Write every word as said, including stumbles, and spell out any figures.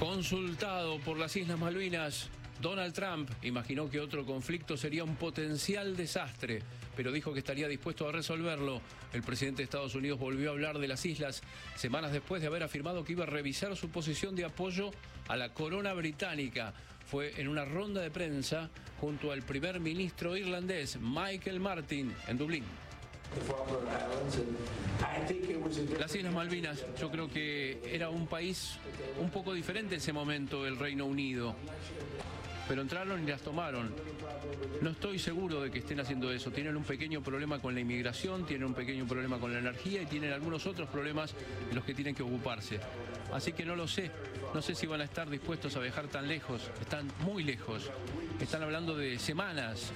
Consultado por las Islas Malvinas, Donald Trump imaginó que otro conflicto sería un potencial desastre, pero dijo que estaría dispuesto a resolverlo. El presidente de Estados Unidos volvió a hablar de las islas semanas después de haber afirmado que iba a revisar su posición de apoyo a la corona británica. Fue en una ronda de prensa junto al primer ministro irlandés Michael Martin en Dublín. Las Islas Malvinas, yo creo que era un país un poco diferente en ese momento, el Reino Unido, pero entraron y las tomaron. No estoy seguro de que estén haciendo eso. Tienen un pequeño problema con la inmigración, tienen un pequeño problema con la energía y tienen algunos otros problemas de los que tienen que ocuparse. Así que no lo sé. No sé si van a estar dispuestos a viajar tan lejos. Están muy lejos. Están hablando de semanas